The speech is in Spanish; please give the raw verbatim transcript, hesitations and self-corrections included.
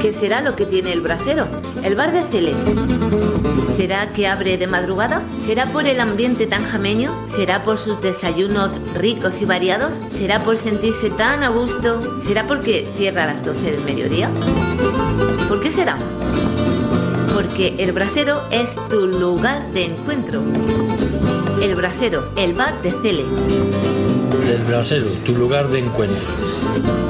¿Qué será lo que tiene el brasero? El bar de Cele. ¿Será que abre de madrugada? ¿Será por el ambiente tan jameño? ¿Será por sus desayunos ricos y variados? ¿Será por sentirse tan a gusto? ¿Será porque cierra a las doce del mediodía? ¿Por qué será? Porque el brasero es tu lugar de encuentro. El brasero, el bar de Cele. El brasero, tu lugar de encuentro.